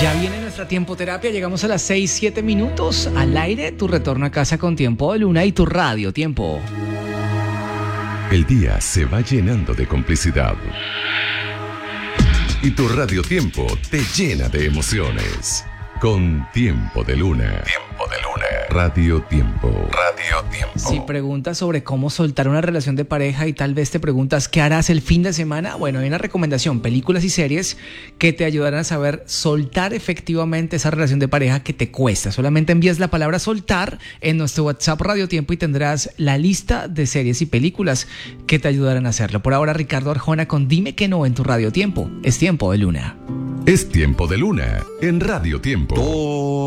Ya viene nuestra tiempoterapia, llegamos a las 6-7 minutos al aire, tu retorno a casa con Tiempo de Luna y tu radio Tiempo. El día se va llenando de complicidad y tu radio Tiempo te llena de emociones. Con Tiempo de Luna. Tiempo de Luna. Radio Tiempo. Radio Tiempo. Si preguntas sobre cómo soltar una relación de pareja y tal vez te preguntas qué harás el fin de semana, bueno, hay una recomendación, películas y series que te ayudarán a saber soltar efectivamente esa relación de pareja que te cuesta. Solamente envías la palabra soltar en nuestro WhatsApp Radio Tiempo y tendrás la lista de series y películas que te ayudarán a hacerlo. Por ahora, Ricardo Arjona con Dime que no en tu Radio Tiempo. Es Tiempo de Luna. Es Tiempo de Luna en Radio Tiempo.